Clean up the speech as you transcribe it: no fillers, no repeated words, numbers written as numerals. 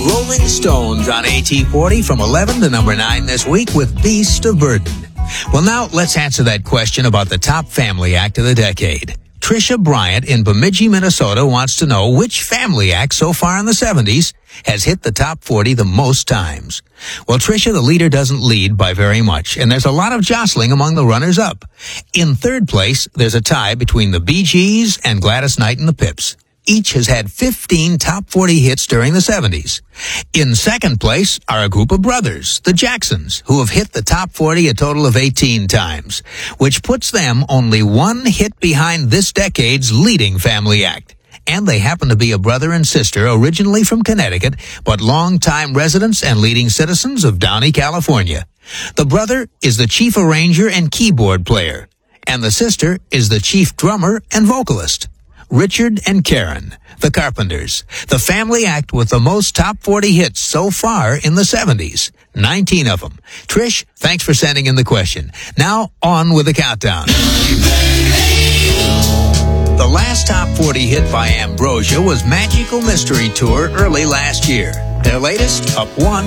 Rolling Stones on AT40 from 11 to number 9 this week with Beast of Burden. Well, now let's answer that question about the top family act of the decade. Trisha Bryant in Bemidji, Minnesota wants to know which family act so far in the 70s has hit the top 40 the most times. Well, Trisha, the leader, doesn't lead by very much, and there's a lot of jostling among the runners-up. In third place, there's a tie between the Bee Gees and Gladys Knight and the Pips. Each has had 15 top 40 hits during the 70s. In second place are a group of brothers, the Jacksons, who have hit the top 40 a total of 18 times, which puts them only one hit behind this decade's leading family act. And they happen to be a brother and sister originally from Connecticut, but longtime residents and leading citizens of Downey, California. The brother is the chief arranger and keyboard player, and the sister is the chief drummer and vocalist. Richard and Karen, the Carpenters, the family act with the most top 40 hits so far in the 70s. 19 of them. Trish, thanks for sending in the question. Now, on with the countdown. The last top 40 hit by Ambrosia was Magical Mystery Tour early last year. Their latest, Up One,